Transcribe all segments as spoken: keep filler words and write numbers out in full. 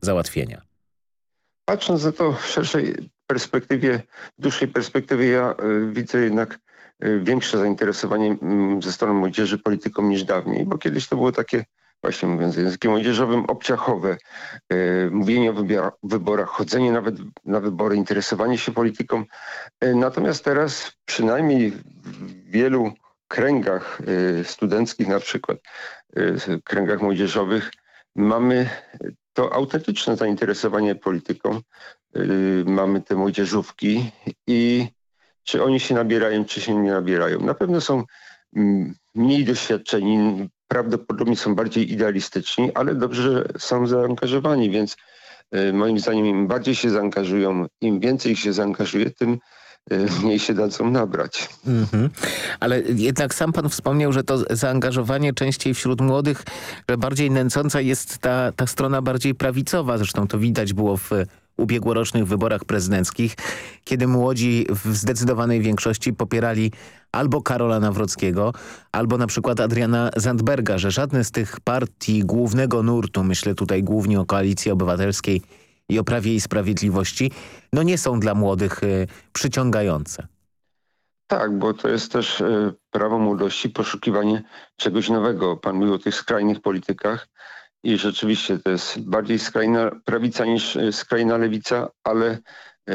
załatwienia? Patrząc na to w szerszej perspektywie, w dłuższej perspektywie, ja y, widzę jednak y, większe zainteresowanie y, ze strony młodzieży polityką niż dawniej, bo kiedyś to było takie, właśnie mówiąc językiem młodzieżowym, obciachowe. Y, mówienie o wybiora, wyborach, chodzenie nawet na wybory, interesowanie się polityką. Y, natomiast teraz przynajmniej w wielu kręgach y, studenckich, na przykład y, kręgach młodzieżowych, mamy to autentyczne zainteresowanie polityką. Yy, mamy te młodzieżówki i czy oni się nabierają, czy się nie nabierają. Na pewno są mm, mniej doświadczeni, prawdopodobnie są bardziej idealistyczni, ale dobrze, że są zaangażowani, więc yy, moim zdaniem im bardziej się zaangażują, im więcej się zaangażuje, tym yy, mniej się dadzą nabrać. Mhm. Ale jednak sam pan wspomniał, że to zaangażowanie częściej wśród młodych, że bardziej nęcąca jest ta, ta strona bardziej prawicowa. Zresztą to widać było w ubiegłorocznych wyborach prezydenckich, kiedy młodzi w zdecydowanej większości popierali albo Karola Nawrockiego, albo na przykład Adriana Zandberga, że żadne z tych partii głównego nurtu, myślę tutaj głównie o Koalicji Obywatelskiej i o Prawie i Sprawiedliwości, no nie są dla młodych y, przyciągające. Tak, bo to jest też y, prawo młodości, poszukiwanie czegoś nowego. Pan mówił o tych skrajnych politykach i rzeczywiście to jest bardziej skrajna prawica niż y, skrajna lewica, ale y,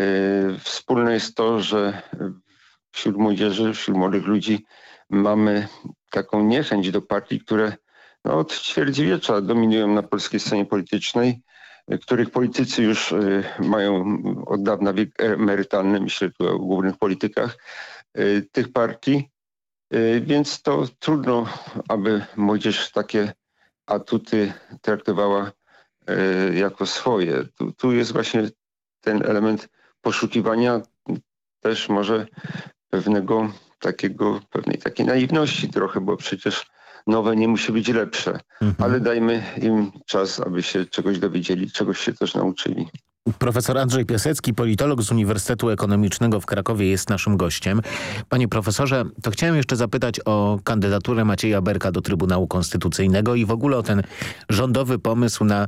wspólne jest to, że wśród młodzieży, wśród młodych ludzi mamy taką niechęć do partii, które no, od ćwierćwiecza dominują na polskiej scenie politycznej, których politycy już y, mają od dawna wiek emerytalny, myślę tu o głównych politykach y, tych partii, y, więc to trudno, aby młodzież takie atuty traktowała y, jako swoje. Tu, tu jest właśnie ten element poszukiwania też może pewnego takiego, pewnej takiej naiwności trochę, bo przecież nowe nie musi być lepsze, mhm. ale dajmy im czas, aby się czegoś dowiedzieli, czegoś się też nauczyli. Profesor Andrzej Piasecki, politolog z Uniwersytetu Ekonomicznego w Krakowie, jest naszym gościem. Panie profesorze, to chciałem jeszcze zapytać o kandydaturę Macieja Berka do Trybunału Konstytucyjnego i w ogóle o ten rządowy pomysł na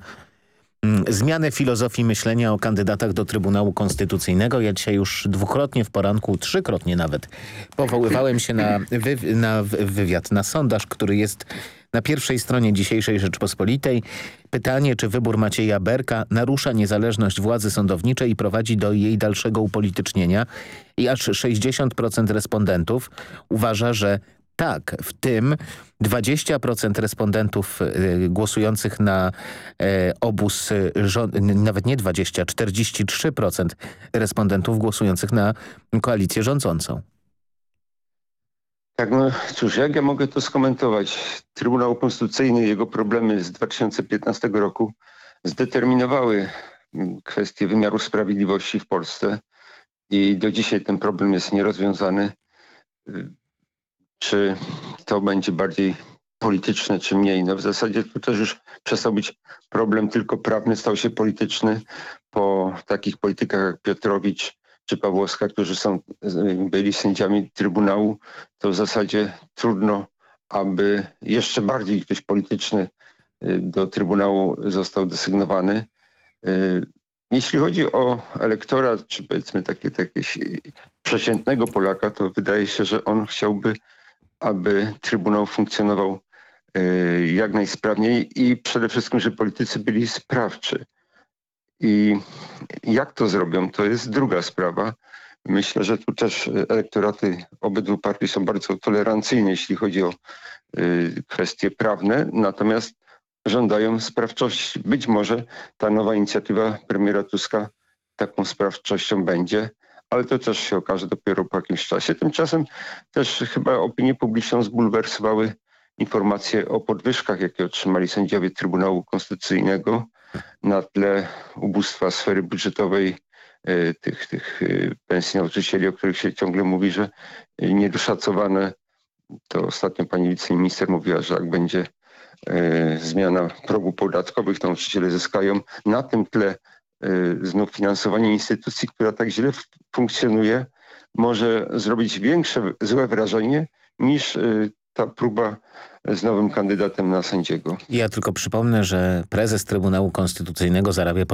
zmianę filozofii myślenia o kandydatach do Trybunału Konstytucyjnego. Ja dzisiaj już dwukrotnie w poranku, trzykrotnie nawet, powoływałem się na, wy, na wywiad, na sondaż, który jest na pierwszej stronie dzisiejszej Rzeczpospolitej. Pytanie, czy wybór Macieja Berka narusza niezależność władzy sądowniczej i prowadzi do jej dalszego upolitycznienia. I aż sześćdziesiąt procent respondentów uważa, że tak, w tym dwadzieścia procent respondentów y, głosujących na y, obóz, y, nawet nie dwadzieścia, czterdzieści trzy procent respondentów głosujących na koalicję rządzącą. Tak, no cóż, jak ja mogę to skomentować? Trybunał Konstytucyjny i jego problemy z dwa tysiące piętnastego roku zdeterminowały kwestię wymiaru sprawiedliwości w Polsce i do dzisiaj ten problem jest nierozwiązany. Czy to będzie bardziej polityczne, czy mniej? No w zasadzie tu też już przestał być problem tylko prawny, stał się polityczny po takich politykach jak Piotrowicz czy Pawłowska, którzy są, byli sędziami Trybunału, to w zasadzie trudno, aby jeszcze bardziej ktoś polityczny do Trybunału został desygnowany. Jeśli chodzi o elektorat, czy powiedzmy takie, takie przeciętnego Polaka, to wydaje się, że on chciałby, aby Trybunał funkcjonował jak najsprawniej i przede wszystkim, że politycy byli sprawczy. I jak to zrobią, to jest druga sprawa. Myślę, że tu też elektoraty obydwu partii są bardzo tolerancyjne, jeśli chodzi o y, kwestie prawne, natomiast żądają sprawczości. Być może ta nowa inicjatywa premiera Tuska taką sprawczością będzie, ale to też się okaże dopiero po jakimś czasie. Tymczasem też chyba opinię publiczną zbulwersowały informacje o podwyżkach, jakie otrzymali sędziowie Trybunału Konstytucyjnego na tle ubóstwa sfery budżetowej, tych, tych pensji nauczycieli, o których się ciągle mówi, że niedoszacowane. To ostatnio pani wiceminister mówiła, że jak będzie zmiana progu podatkowych, to nauczyciele zyskają. Na tym tle znów finansowanie instytucji, która tak źle funkcjonuje, może zrobić większe złe wrażenie niż ta próba z nowym kandydatem na sędziego. Ja tylko przypomnę, że prezes Trybunału Konstytucyjnego zarabia